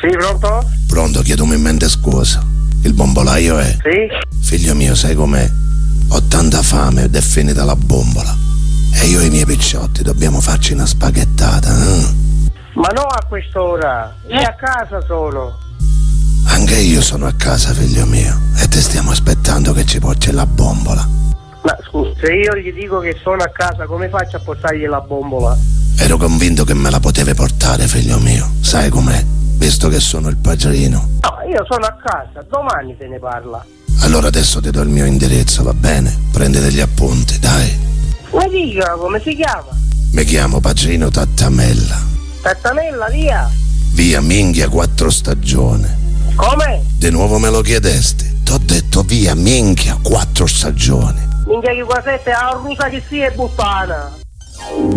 Sì, pronto? Pronto, chiedomi in mente scusa. Il bombolaio è? Sì? Figlio mio, sai com'è? Ho tanta fame ed è finita la bombola. E io e i miei picciotti dobbiamo farci una spaghettata, Ma no a quest'ora, io a casa sono. Anche io sono a casa, figlio mio, e ti stiamo aspettando che ci porti la bombola. Ma scusa, se io gli dico che sono a casa, come faccio a portargli la bombola? Ero convinto che me la potevi portare, figlio mio. Sai com'è? Visto che sono il padrino. No, io sono a casa, domani se ne parla. Allora adesso ti do il mio indirizzo, va bene? Prendi degli appunti, dai. Mi dica come si chiama? Mi chiamo Padrino Tattamella. Tattanella, via. Via Minchia 4 Stagioni. Come? Di nuovo me lo chiedesti? T'ho detto via Minchia 4 Stagioni. Minchia che qua sette, a rusa che sia è buttana.